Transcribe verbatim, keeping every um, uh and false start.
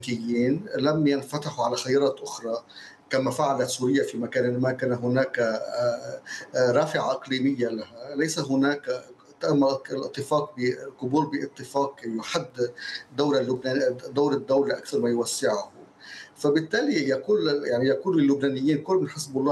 كيين لم ينفتحوا على خيارات أخرى كما فعلت سوريا في مكان ما كان هناك آآ آآ رافعة إقليمية لها، ليس هناك تم الاتفاق بقبول باتفاق يحدد دور اللبنان دور الدولة أكثر ما يوسّعه، فبالتالي يكون يعني يكون للبنانيين كل من حزب الله